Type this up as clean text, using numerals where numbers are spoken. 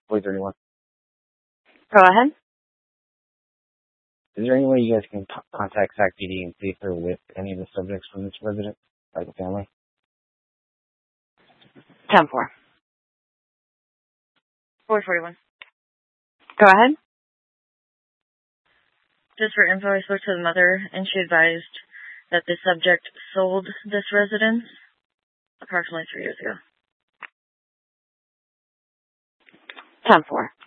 4031. Go ahead. Is there any way you guys can contact SAC PD and see if they're with any of the subjects from this resident, like the family? 10-4. 441. Go ahead. Just for info, I spoke to the mother, and she advised that the subject sold this residence approximately 3 years ago. 10-4.